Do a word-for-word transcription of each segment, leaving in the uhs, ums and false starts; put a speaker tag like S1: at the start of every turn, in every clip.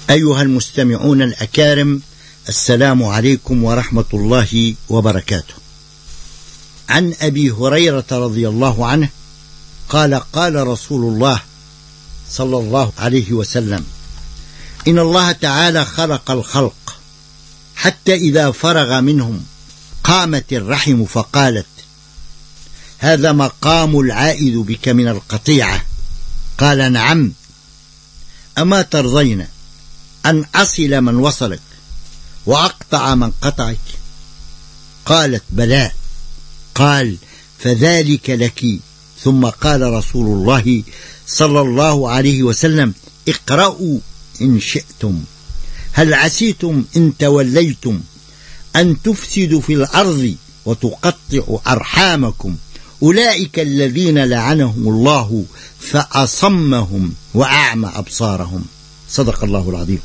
S1: أيها المستمعون الأكارم، السلام عليكم ورحمة الله وبركاته. عن أبي هريرة رضي الله عنه قال قال رسول الله صلى الله عليه وسلم: إن الله تعالى خلق الخلق حتى إذا فرغ منهم قامت الرحم فقالت: هذا مقام العائد بك من القطيعة. قال: نعم، أما ترضين أن أصل من وصلك وأقطع من قطعك؟ قالت: بلى. قال: فذلك لك. ثم قال رسول الله صلى الله عليه وسلم: اقرأوا إن شئتم: هل عسيتم إن توليتم أن تفسدوا في الأرض وتقطعوا أرحامكم، أولئك الذين لعنهم الله فأصمهم وأعمى أبصارهم. صدق الله العظيم.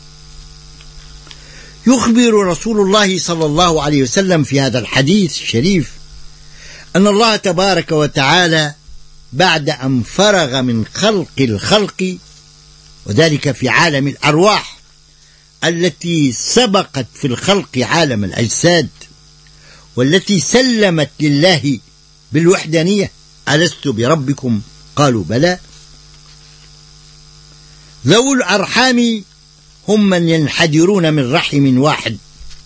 S1: يخبر رسول الله صلى الله عليه وسلم في هذا الحديث الشريف أن الله تبارك وتعالى بعد أن فرغ من خلق الخلق، وذلك في عالم الأرواح التي سبقت في الخلق عالم الأجساد، والتي سلمت لله بالوحدانية: ألست بربكم؟ قالوا: بلى. ذو الأرحام هم من ينحدرون من رحم واحد،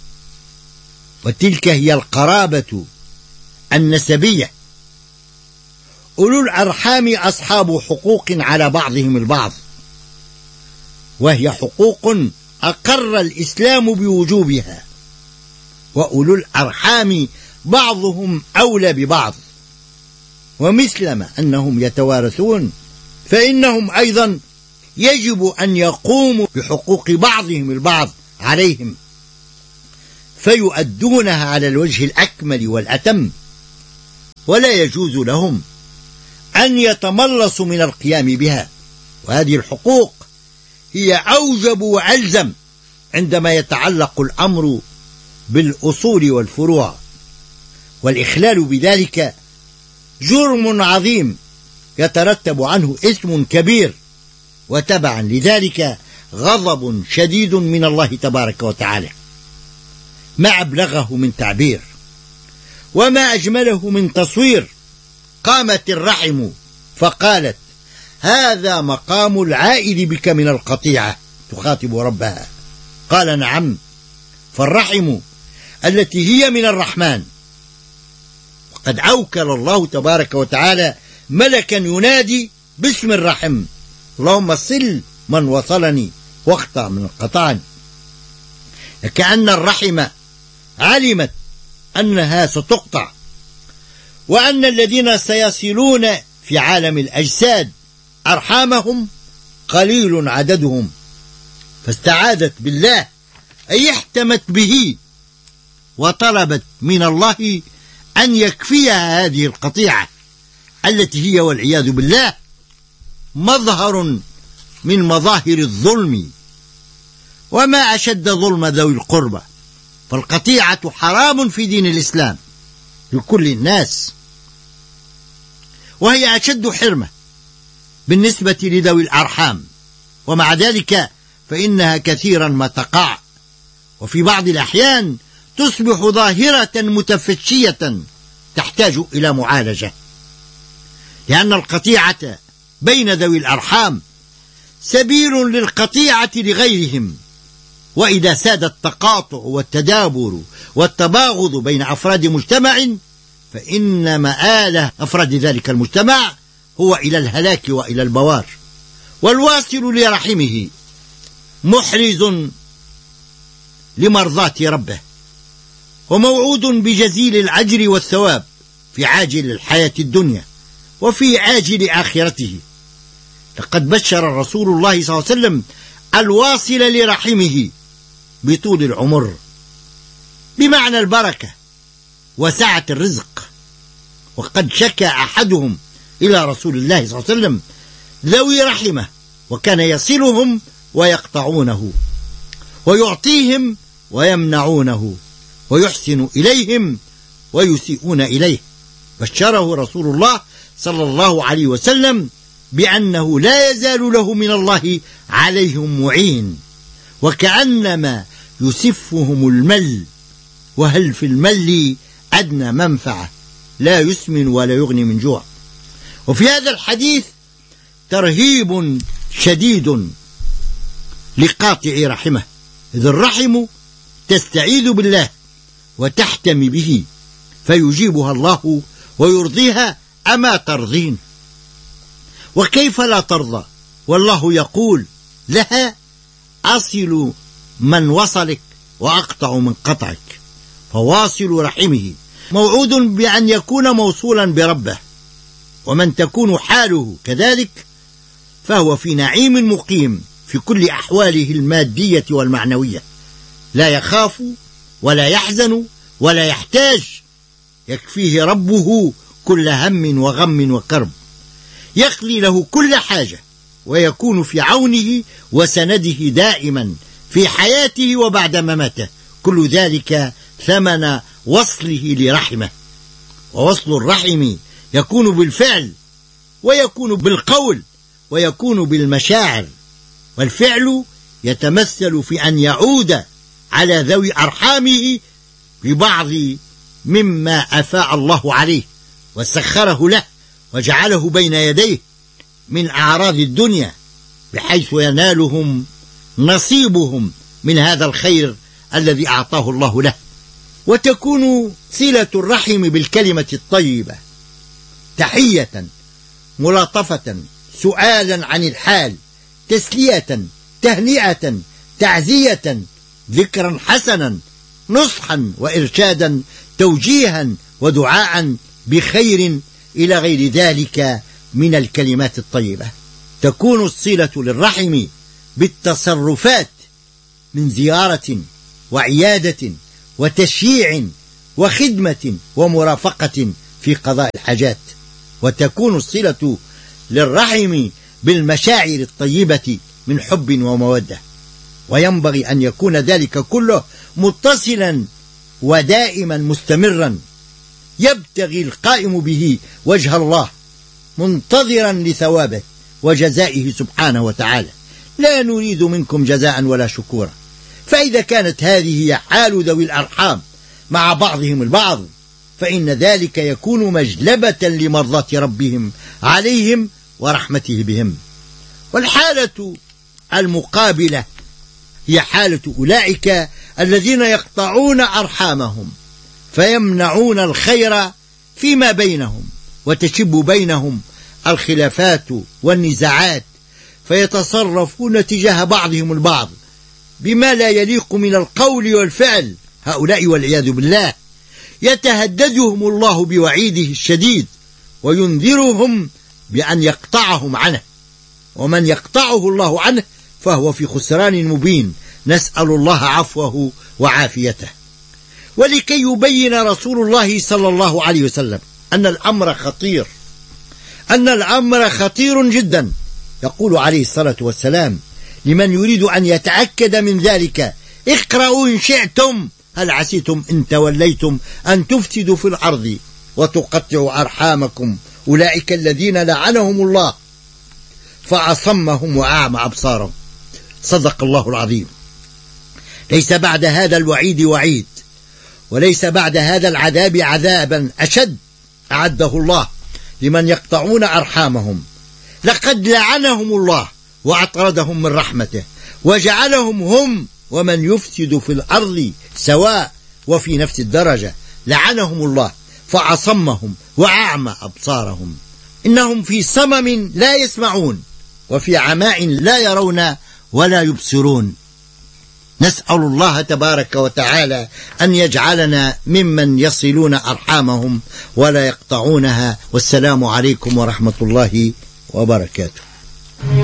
S1: وتلك هي القرابة النسبية. أولو الأرحام أصحاب حقوق على بعضهم البعض، وهي حقوق أقر الإسلام بوجوبها، وأولو الأرحام بعضهم أولى ببعض، ومثلما أنهم يتوارثون فإنهم أيضا يجب أن يقوموا بحقوق بعضهم البعض عليهم، فيؤدونها على الوجه الأكمل والأتم، ولا يجوز لهم أن يتملصوا من القيام بها. وهذه الحقوق هي أوجب وألزم عندما يتعلق الأمر بالأصول والفروع، والإخلال بذلك جرم عظيم يترتب عنه إثم كبير، وتبعا لذلك غضب شديد من الله تبارك وتعالى. ما أبلغه من تعبير وما أجمله من تصوير. قامت الرحم فقالت: هذا مقام العائد بك من القطيعة، تخاطب ربها. قال: نعم، فالرحم التي هي من الرحمن. وقد أوكل الله تبارك وتعالى ملكا ينادي باسم الرحم: اللهم صل من وصلني واقطع من قطعني. كأن الرحم علمت أنها ستقطع، وأن الذين سيصلون في عالم الأجساد أرحامهم قليل عددهم، فاستعاذت بالله أي احتمت به، وطلبت من الله أن يكفيها هذه القطيعة التي هي والعياذ بالله مظهر من مظاهر الظلم. وما أشد ظلم ذوي القربى، فالقطيعة حرام في دين الإسلام لكل الناس، وهي أشد حرمة بالنسبة لذوي الأرحام، ومع ذلك فإنها كثيرا ما تقع، وفي بعض الأحيان تصبح ظاهرة متفشية تحتاج إلى معالجة، لأن القطيعة بين ذوي الأرحام سبيل للقطيعة لغيرهم. وإذا ساد التقاطع والتدابر والتباغض بين أفراد مجتمع، فإن مآل أفراد ذلك المجتمع هو إلى الهلاك وإلى البوار. والواصل لرحمه محرز لمرضاة ربه، وموعود بجزيل الأجر والثواب في عاجل الحياة الدنيا وفي عاجل آخرته. لقد بشر رسول الله صلى الله عليه وسلم الواصل لرحمه بطول العمر، بمعنى البركة وسعة الرزق. وقد شكى أحدهم إلى رسول الله صلى الله عليه وسلم ذوي رحمه، وكان يصلهم ويقطعونه، ويعطيهم ويمنعونه، ويحسن إليهم ويسيئون إليه. بشره رسول الله صلى الله عليه وسلم بأنه لا يزال له من الله عليهم معين، وكأنما يسفهم المل، وهل في المل أدنى منفعة، لا يسمن ولا يغني من جوع. وفي هذا الحديث ترهيب شديد لقاطع رحمه، إذ الرحم تستعيذ بالله وتحتمي به فيجيبها الله ويرضيها، أما ترضين؟ وكيف لا ترضى والله يقول لها أصل من وصلك وأقطع من قطعك. فواصل رحمه موعود بأن يكون موصولا بربه، ومن تكون حاله كذلك فهو في نعيم مقيم في كل أحواله المادية والمعنوية، لا يخاف ولا يحزن ولا يحتاج، يكفيه ربه كل هم وغم وكرب، يقضي له كل حاجة ويكون في عونه وسنده دائما في حياته وبعد مماته، كل ذلك ثمن وصله لرحمه. ووصل الرحم يكون بالفعل ويكون بالقول ويكون بالمشاعر، والفعل يتمثل في أن يعود على ذوي أرحامه ببعض مما أفاء الله عليه وسخره له وجعله بين يديه من أعراض الدنيا، بحيث ينالهم نصيبهم من هذا الخير الذي أعطاه الله له. وتكون صلة الرحم بالكلمة الطيبة تحية، ملاطفة، سؤالا عن الحال، تسلية، تهنئة، تعزية، ذكرا حسنا، نصحا وإرشادا، توجيها ودعاء بخير، إلى غير ذلك من الكلمات الطيبة. تكون الصلة للرحم بالتصرفات من زيارة وعيادة وتشييع وخدمة ومرافقة في قضاء الحاجات. وتكون الصلة للرحم بالمشاعر الطيبة من حب ومودة، وينبغي أن يكون ذلك كله متصلا ودائما مستمرا، يبتغي القائم به وجه الله منتظرا لثوابه وجزائه سبحانه وتعالى، لا نريد منكم جزاء ولا شكورا. فإذا كانت هذه هي حال ذوي الأرحام مع بعضهم البعض، فإن ذلك يكون مجلبة لمرضاة ربهم عليهم ورحمته بهم. والحالة المقابلة هي حالة أولئك الذين يقطعون أرحامهم فيمنعون الخير فيما بينهم، وتشب بينهم الخلافات والنزاعات، فيتصرفون تجاه بعضهم البعض بما لا يليق من القول والفعل. هؤلاء والعياذ بالله يتهددهم الله بوعيده الشديد وينذرهم بأن يقطعهم عنه، ومن يقطعه الله عنه فهو في خسران مبين، نسأل الله عفوه وعافيته. ولكي يبين رسول الله صلى الله عليه وسلم أن الأمر خطير أن الأمر خطير جدا، يقول عليه الصلاة والسلام لمن يريد أن يتأكد من ذلك: اقرأوا إن شئتم هل عسيتم إن توليتم أن تفسدوا في الأرض وتقطعوا أرحامكم، أولئك الذين لعنهم الله فأصمهم وأعمى أبصارهم. صدق الله العظيم. ليس بعد هذا الوعيد وعيد، وليس بعد هذا العذاب عذابا أشد أعده الله لمن يقطعون أرحامهم. لقد لعنهم الله وأطردهم من رحمته، وجعلهم هم ومن يفسد في الأرض سواء وفي نفس الدرجة. لعنهم الله فأصمهم وأعمى أبصارهم، إنهم في صمم لا يسمعون وفي عماء لا يرون ولا يبصرون. نسأل الله تبارك وتعالى أن يجعلنا ممن يصلون أرحامهم ولا يقطعونها. والسلام عليكم ورحمة الله وبركاته.